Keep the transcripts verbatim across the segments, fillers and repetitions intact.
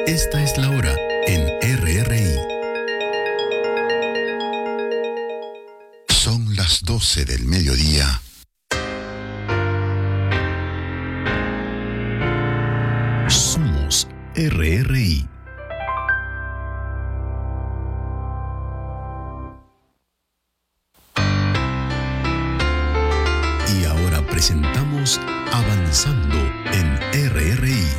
Esta es la hora en R R I. Son las doce del mediodía. Somos R R I. Y ahora presentamos Avanzando en R R I.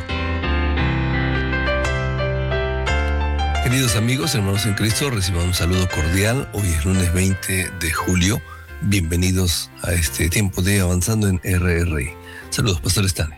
Queridos amigos, hermanos en Cristo, reciban un saludo cordial. Hoy es lunes veinte de julio. Bienvenidos a este tiempo de Avanzando en R R I. Saludos, Pastor Stanley.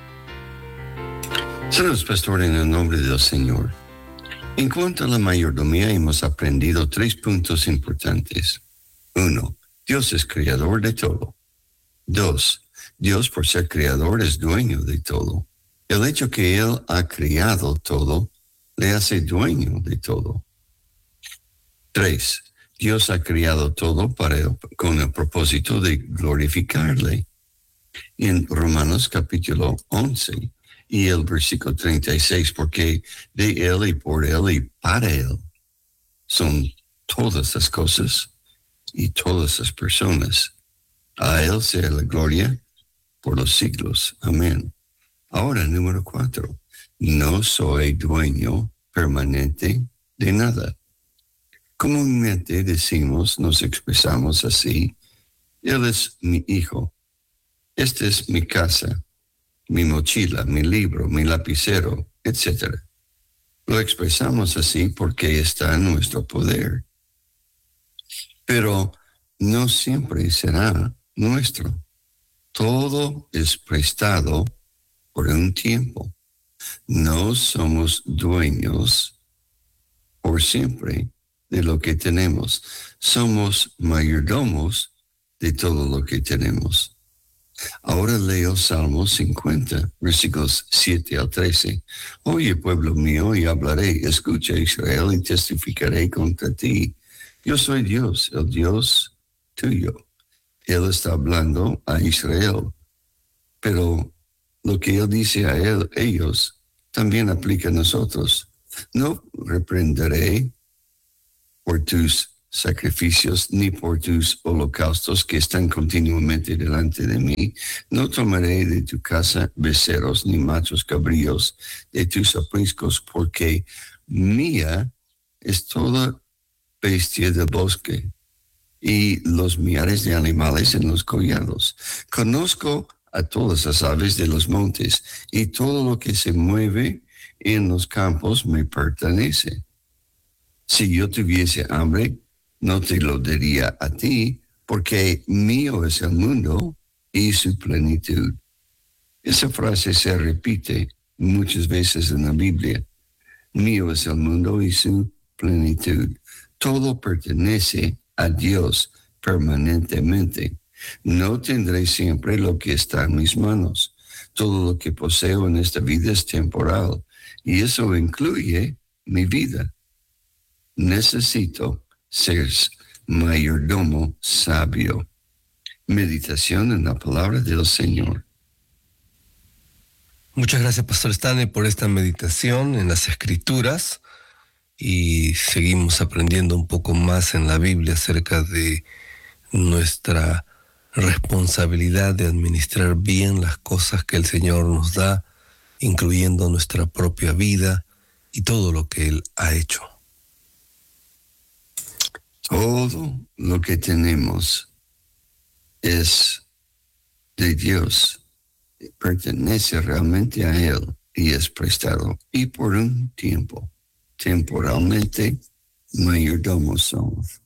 Saludos, Pastor, en el nombre del Señor. En cuanto a la mayordomía, hemos aprendido tres puntos importantes. Uno, Dios es creador de todo. Dos, Dios, por ser creador, es dueño de todo. El hecho que Él ha creado todo le hace dueño de todo. Tres, Dios ha creado todo para el, con el propósito de glorificarle. Y en Romanos capítulo once y el versículo treinta y seis, porque de Él y por Él y para Él son todas las cosas y todas las personas. A Él sea la gloria por los siglos. Amén. Ahora, número cuatro. No soy dueño permanente de nada. Comúnmente decimos, nos expresamos así: Él es mi hijo. Esta es mi casa, mi mochila, mi libro, mi lapicero, etcétera. Lo expresamos así porque está en nuestro poder. Pero no siempre será nuestro. Todo es prestado por un tiempo. No somos dueños por siempre de lo que tenemos. Somos mayordomos de todo lo que tenemos. Ahora leo Salmos cincuenta, versículos siete al trece. Oye, pueblo mío, y hablaré. Escucha, Israel, y testificaré contra ti. Yo soy Dios, el Dios tuyo. Él está hablando a Israel, pero lo que Él dice a él, ellos también aplica a nosotros. No reprenderé por tus sacrificios ni por tus holocaustos que están continuamente delante de mí. No tomaré de tu casa becerros ni machos cabríos de tus apriscos, porque mía es toda bestia del bosque y los millares de animales en los collados. Conozco a todas las aves de los montes, y todo lo que se mueve en los campos me pertenece. Si yo tuviese hambre, no te lo diría a ti, porque mío es el mundo y su plenitud. Esa frase se repite muchas veces en la Biblia. Mío es el mundo y su plenitud. Todo pertenece a Dios permanentemente. No tendré siempre lo que está en mis manos. Todo lo que poseo en esta vida es temporal, y eso incluye mi vida. Necesito ser mayordomo sabio. Meditación en la palabra del Señor. Muchas gracias, Pastor Stanley, por esta meditación en las Escrituras, y seguimos aprendiendo un poco más en la Biblia acerca de nuestra responsabilidad de administrar bien las cosas que el Señor nos da, incluyendo nuestra propia vida y todo lo que Él ha hecho. Todo lo que tenemos es de Dios, pertenece realmente a Él y es prestado, y por un tiempo, temporalmente, mayordomos somos.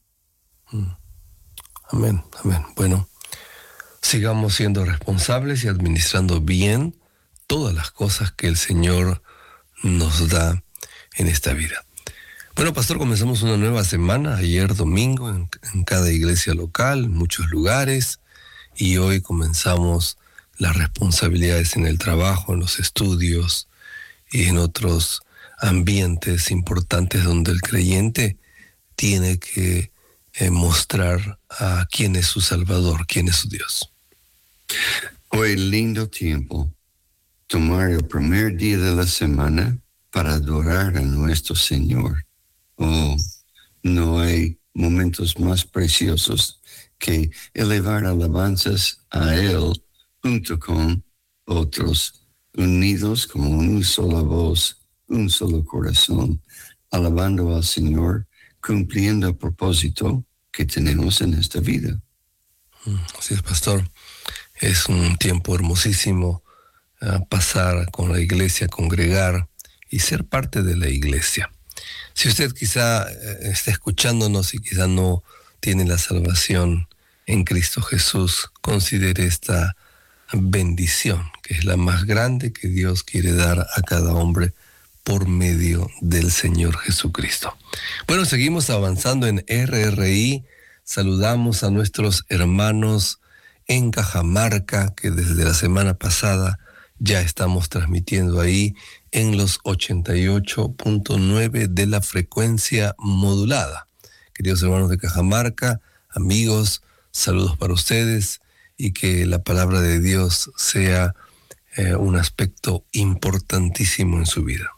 Amén, amén. Bueno, sigamos siendo responsables y administrando bien todas las cosas que el Señor nos da en esta vida. Bueno, pastor, comenzamos una nueva semana, ayer domingo, en, en cada iglesia local, en muchos lugares, y hoy comenzamos las responsabilidades en el trabajo, en los estudios y en otros ambientes importantes donde el creyente tiene que eh, mostrar a quién es su Salvador, quién es su Dios. Hoy lindo tiempo, tomar el primer día de la semana para adorar a nuestro Señor. Oh, no hay momentos más preciosos que elevar alabanzas a Él junto con otros, unidos como una sola voz, un solo corazón, alabando al Señor, cumpliendo el propósito que tenemos en esta vida. Así es, pastor. Es un tiempo hermosísimo uh, pasar con la iglesia, congregar y ser parte de la iglesia. Si usted quizá eh, está escuchándonos y quizá no tiene la salvación en Cristo Jesús, considere esta bendición, que es la más grande que Dios quiere dar a cada hombre por medio del Señor Jesucristo. Bueno, seguimos avanzando en R R I. Saludamos a nuestros hermanos en Cajamarca, que desde la semana pasada ya estamos transmitiendo ahí en los ochenta y ocho punto nueve de la frecuencia modulada. Queridos hermanos de Cajamarca, amigos, saludos para ustedes y que la palabra de Dios sea eh, un aspecto importantísimo en su vida.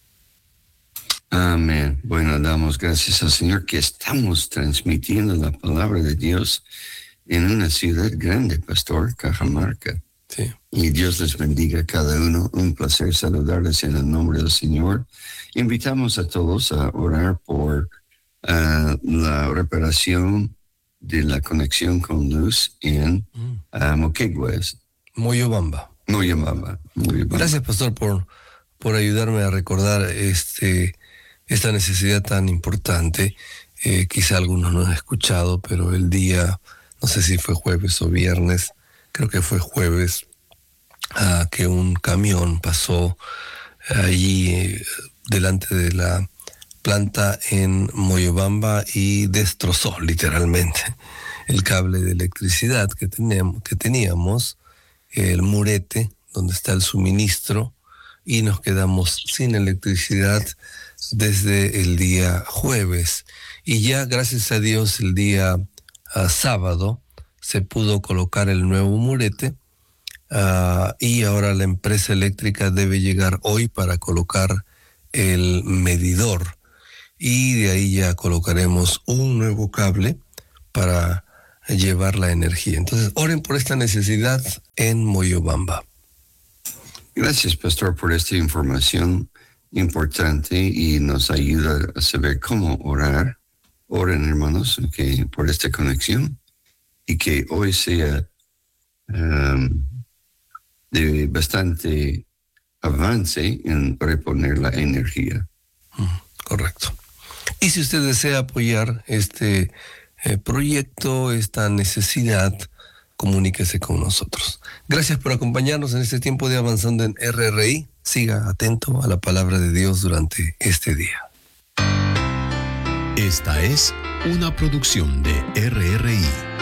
Amén. Bueno, damos gracias al Señor que estamos transmitiendo la palabra de Dios en una ciudad grande, Pastor, Cajamarca. Sí. Y Dios les bendiga a cada uno. Un placer saludarles en el nombre del Señor. Invitamos a todos a orar por uh, la reparación de la conexión con luz en uh, Moquegua. Moyobamba. Moyobamba. Moyobamba. Gracias, pastor, por, por ayudarme a recordar este, esta necesidad tan importante. Eh, quizá algunos no han escuchado, pero el día, no sé si fue jueves o viernes, creo que fue jueves, uh, que un camión pasó allí eh, delante de la planta en Moyobamba y destrozó literalmente el cable de electricidad que teníamos, que teníamos, el murete donde está el suministro, y nos quedamos sin electricidad desde el día jueves. Y ya, gracias a Dios, el día uh, sábado se pudo colocar el nuevo murete uh, y ahora la empresa eléctrica debe llegar hoy para colocar el medidor. Y de ahí ya colocaremos un nuevo cable para llevar la energía. Entonces, oren por esta necesidad en Moyobamba. Gracias, Pastor, por esta información importante y nos ayuda a saber cómo orar. Oren, hermanos, que por esta conexión y que hoy sea um, de bastante avance en reponer la energía. Mm, correcto. Y si usted desea apoyar este eh, proyecto, esta necesidad, comuníquese con nosotros. Gracias por acompañarnos en este tiempo de Avanzando en R R I. Siga atento a la palabra de Dios durante este día. Esta es una producción de R R I.